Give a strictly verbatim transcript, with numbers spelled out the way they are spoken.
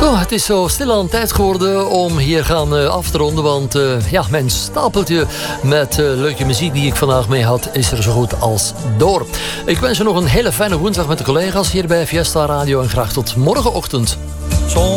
Zo, het is zo stilaan tijd geworden om hier gaan uh, af te ronden. Want uh, ja, mijn stapeltje met uh, leuke muziek die ik vandaag mee had, is er zo goed als door. Ik wens je nog een hele fijne woensdag met de collega's hier bij Fiesta Radio. En graag tot morgenochtend.